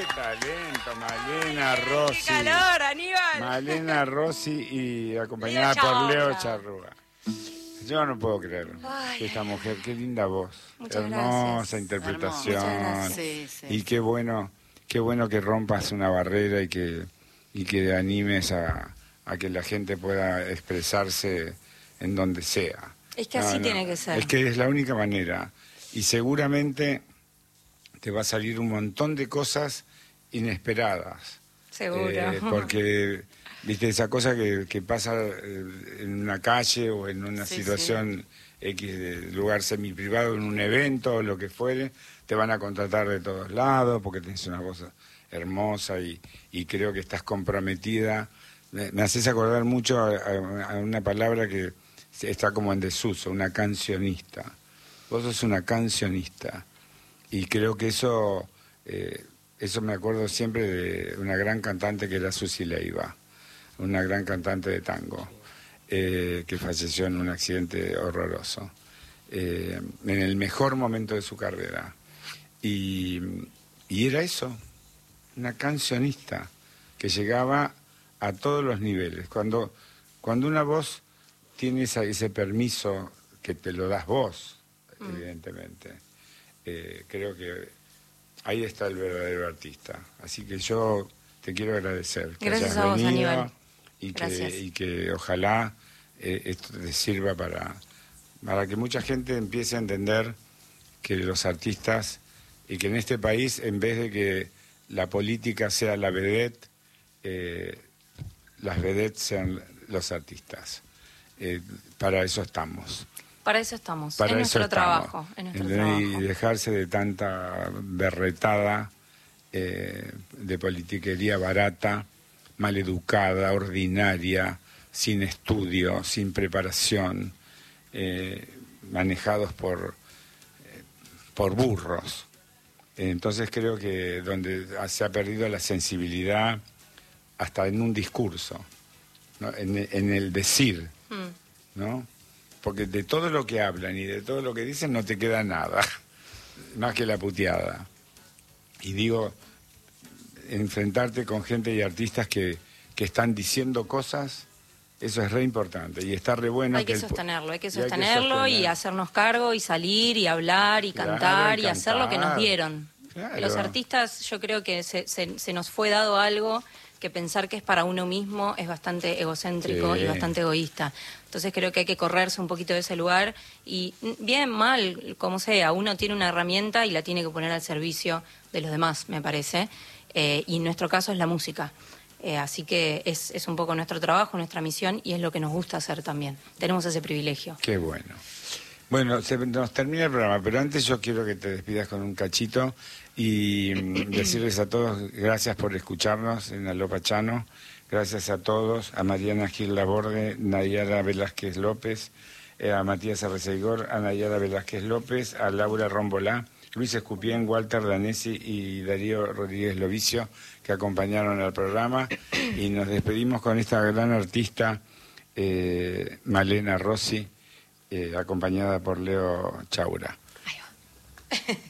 talento, Malena Rossi. ¡Qué calor, Aníbal! Malena Rossi y acompañada Leo por Leo Charrúa. Charrúa. Yo no puedo creer Ay, que esta mujer, qué linda voz, Muchas hermosa gracias. interpretación. Muchas gracias. Sí, sí. Y qué bueno que rompas una barrera y que animes a que la gente pueda expresarse en donde sea. Es que así tiene que ser. Es que es la única manera. Y seguramente te va a salir un montón de cosas inesperadas. Seguro. Porque, viste, esa cosa que pasa en una calle o en una Sí, situación X de lugar semiprivado, en un evento o lo que fuere, te van a contratar de todos lados porque tienes una voz hermosa y creo que estás comprometida. Me haces acordar mucho a una palabra que está como en desuso, una cancionista. Vos sos una cancionista y creo que eso me acuerdo siempre de una gran cantante que era Susi Leiva, una gran cantante de tango, que falleció en un accidente horroroso, en el mejor momento de su carrera. Y era eso, una cancionista que llegaba a todos los niveles. Cuando una voz tiene ese permiso que te lo das vos, evidentemente, creo que ahí está el verdadero artista. Así que yo te quiero agradecer que Gracias hayas a vos, venido Aníbal. y Gracias. que ojalá esto te sirva para que mucha gente empiece a entender que los artistas, y que en este país, en vez de que la política sea la vedette, las vedettes sean los artistas. Para eso estamos. Para eso estamos. Para es eso nuestro estamos. trabajo. Es nuestro Y trabajo. dejarse de tanta berretada, de politiquería barata, maleducada, ordinaria, sin estudio, sin preparación, manejados por burros. Entonces creo que donde se ha perdido la sensibilidad hasta en un discurso, ¿no? En el decir, ¿no? Porque de todo lo que hablan y de todo lo que dicen no te queda nada, más que la puteada. Y digo, enfrentarte con gente y artistas que están diciendo cosas, eso es re importante y está re bueno. Hay que el sostenerlo, hay que y sostenerlo y sostener. hacernos cargo y salir y hablar y Claro, cantar y y hacer lo que nos cantar. dieron. Claro. Los artistas, yo creo que se nos fue dado algo que pensar que es para uno mismo es bastante egocéntrico Sí. y bastante egoísta. Entonces creo que hay que correrse un poquito de ese lugar y bien, mal, como sea, uno tiene una herramienta y la tiene que poner al servicio de los demás, me parece. Y en nuestro caso es la música. Así que es un poco nuestro trabajo, nuestra misión y es lo que nos gusta hacer también. Tenemos ese privilegio. Qué bueno. Bueno, nos termina el programa, pero antes yo quiero que te despidas con un cachito y decirles a todos gracias por escucharnos en Alopa Chano, gracias a todos, a Mariana Gil Laborde, Nayara Velázquez López, a Matías Arreceigor, a Nayara Velázquez López, a Laura Rombolá, Luis Escupien, Walter Danesi y Darío Rodríguez Lovicio, que acompañaron al programa, y nos despedimos con esta gran artista, Malena Rossi, acompañada por Leo Charrúa.